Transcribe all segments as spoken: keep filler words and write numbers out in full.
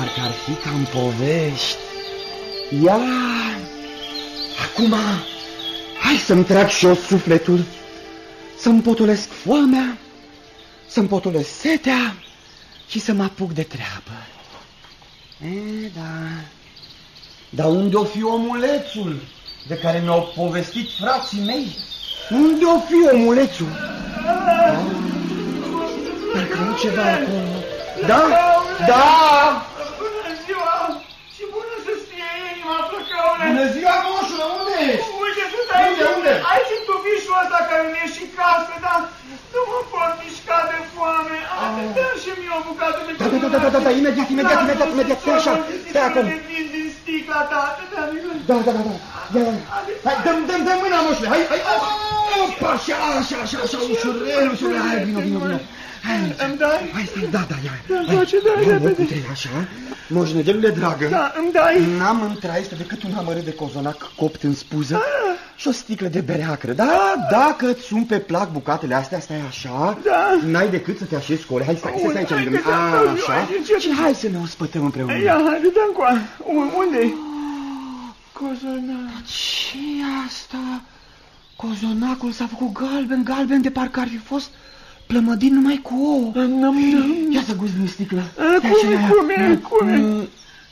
parcă ar fi ca în povești. Ia, acum, hai să-mi trag și eu sufletul, să-mi potolesc foamea, să-mi potolesc setea și să mă apuc de treabă. E, da, dar unde-o fi omulețul de care mi-au povestit frații mei? Unde-o fi omulețul? Da? Parcă nu ceva acolo. Da? Da! Bună ziua! Și bună să-ți fie inima, Flăcăule! Bună ziua, moșule, unde ești? Uite, sunt aici, unde, unde? aici în tufișul ăsta care mi-e și casă, dar nu mă pot mișca de foame. Dă-mi și mie o bucată de da, da, da, da, da, da, imediat, imediat, imediat, imediat, stai așa, stai acolo. din sticla ta, da, da, da, da, ia, hai, dă-mi, dă-mi, dă-mi mâna, moșule, hai, hai, opa, așa, așa, așa, așa, ușurel, ușurel, hai, vino, vino, vino. Hai, îmi dai? Hai, stai, da, da, ia. Îmi face, da, repede. Așa, moșnegele dragă. Da, îmi dai. N-am în traistă decât un amărât de cozonac copt în spuză ah. și o sticlă de bere acră. Da, dacă îți sunt pe plac bucatele astea, stai așa, da. N-ai decât să te așezi cu ore. Hai, stai, stai, stai, aici, așa, și hai să ne ospătăm împreună. Ia, hai, dă-mi coa. Unde-i? Cozonac. Ce asta? Cozonacul s-a făcut galben, galben, de parcă ar fi fost plămădin numai cu ouă. Ia să guzi din sticlă. Cum e, cum e, cum e?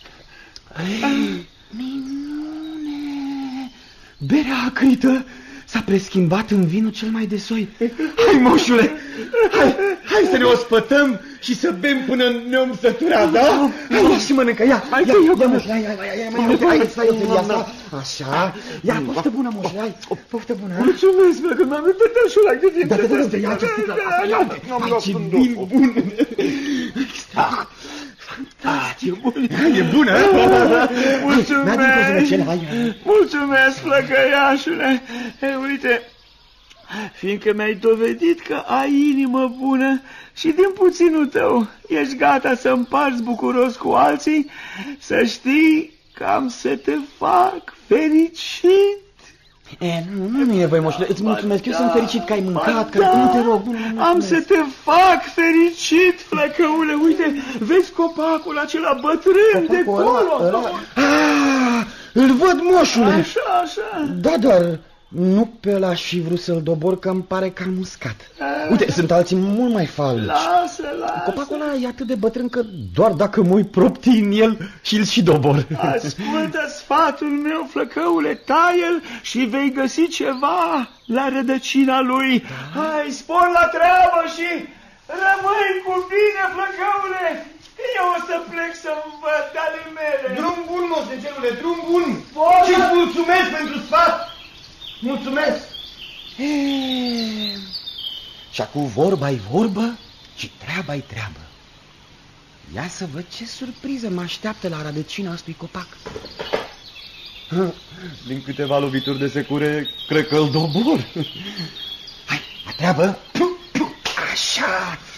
Minune! Berea acrită s-a preschimbat în vinul cel mai de soi. Hai, moșule, hai, hai să ne ospătăm și să bem până ne-om sătura, da? Hai, ia și mănâncă, ia, ia, ia, moșule, hai, hai, hai, hai, hai, hai, stai, eu asta, așa, ia, poftă bună, moșule, hai, poftă bună. Mulțumesc, că mi-am uitat și ăla cât timp. Da, da, da, da, ia ce sticlă, ia, hai, ce vin bun. Fantastic, e bună. E bună, mulțumesc, mulțumesc, flăcăiașule. Ei, uite, fiindcă mi-ai dovedit că ai inimă bună și din puținul tău ești gata să împarți bucuros cu alții, să știi că am să te fac fericit. E, nu, nu, nu e nevoie, moșule, îți mulțumesc, eu sunt fericit că ai mâncat, că nu te rog, nu, nu, am să te fac fericit, flăcăule, uite, vezi copacul acela bătrân de acolo? Ah, îl văd, moșule. Așa, așa. Da, dar nu pe ăla aș fi vrut să-l dobor, că îmi pare că am uscat. Uite, sunt alții mult mai falnici. Lasă, lasă. Copacul ăla e atât de bătrân că doar dacă mă-i propti în el și-l și dobor. Ascultă sfatul meu, flăcăule, taie-l și vei găsi ceva la rădăcina lui. Hai, spor la treabă și rămâi cu bine, flăcăule. Eu o să plec să-mi văd ale mele. Drum bun, moșnecelule, drum bun. Și-ți mulțumesc pentru sfat. Mulțumesc! Eee... Și acum vorba-i vorbă și treaba-i treabă. Ia să văd ce surpriză mă așteaptă la rădăcina acestui copac. Din câteva lovituri de secure, cred că îl dobor. Hai, la treabă! Așa!